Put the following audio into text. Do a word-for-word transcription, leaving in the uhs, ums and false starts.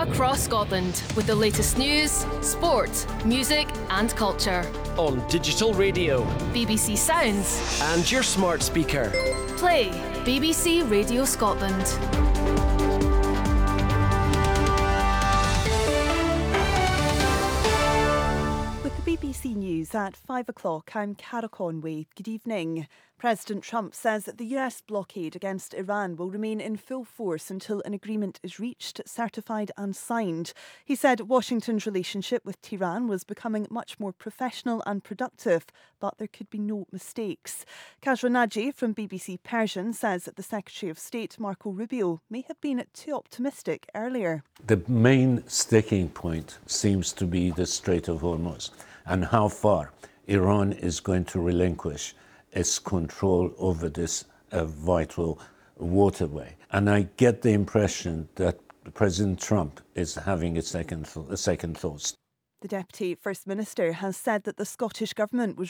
across Scotland with the latest news, sport, music and culture. On digital radio, B B C Sounds and your smart speaker. Play B B C Radio Scotland. With the B B C News at five o'clock, I'm Cara Conway. Good evening. President Trump says that the U S blockade against Iran will remain in full force until an agreement is reached, certified and signed. He said Washington's relationship with Tehran was becoming much more professional and productive, but there could be no mistakes. Khashoggi Naji from B B C Persian says that the Secretary of State, Marco Rubio, may have been too optimistic earlier. The main sticking point seems to be the Strait of Hormuz and how far Iran is going to relinquish its control over this uh, vital waterway. And I get the impression that President Trump is having a second, th- a second thoughts. The Deputy First Minister has said that the Scottish Government was